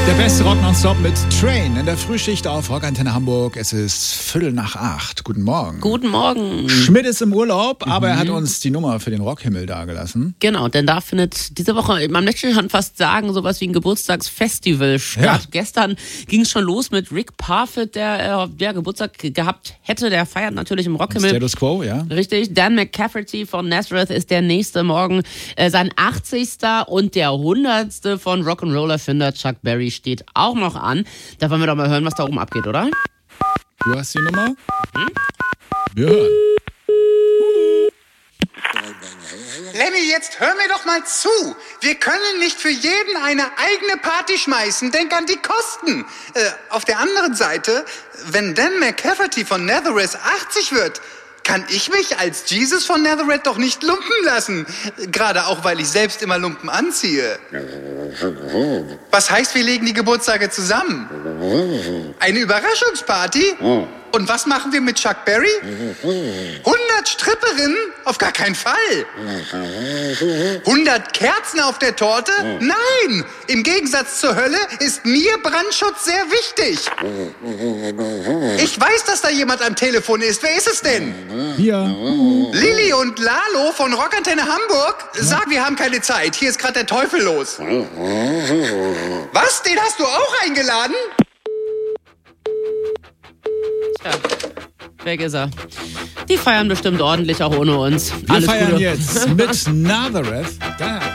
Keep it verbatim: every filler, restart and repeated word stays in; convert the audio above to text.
Der beste Rock nonstop mit Train in der Frühschicht auf Rockantenne Hamburg. Es ist Viertel nach acht. Guten Morgen. Guten Morgen. Schmidt ist im Urlaub, Mhm. aber er hat uns die Nummer für den Rockhimmel dagelassen. Genau, denn da findet diese Woche, man möchte schon fast sagen, sowas wie ein Geburtstagsfestival statt. Ja. Gestern ging es schon los mit Rick Parfitt, der, äh, der Geburtstag gehabt hätte. Der feiert natürlich im Rockhimmel. Status Quo, ja. Richtig. Dan McCafferty von Nazareth ist der nächste morgen. Äh, sein achtzigster und der hundertste von Rock'n'Roll-Erfinder Chuck Berry steht auch noch an. Da wollen wir doch mal hören, was da oben abgeht, oder? Du hast die Nummer? Hm? Wir hören. Lemmy, jetzt hör mir doch mal zu. Wir können nicht für jeden eine eigene Party schmeißen. Denk an die Kosten. Äh, auf der anderen Seite, wenn Dan McCafferty von Nazareth achtzig wird, kann ich mich als Jesus von Nazareth doch nicht lumpen lassen. Gerade auch, weil ich selbst immer Lumpen anziehe. Was heißt, wir legen die Geburtstage zusammen? Eine Überraschungsparty? Und was machen wir mit Chuck Berry? hundert Stripperinnen? Auf gar keinen Fall. hundert Kerzen auf der Torte? Nein! Im Gegensatz zur Hölle ist mir Brandschutz sehr wichtig. Ich weiß, dass da jemand am Telefon ist. Wer ist es denn? Hier. Lilly und Lalo von Rockantenne Hamburg? Sag, wir haben keine Zeit. Hier ist gerade der Teufel los. Was? Den hast du auch eingeladen? Tja, weg ist er. Die feiern bestimmt ordentlich auch ohne uns. Wir Alles feiern Gute. jetzt mit Nazareth. Da.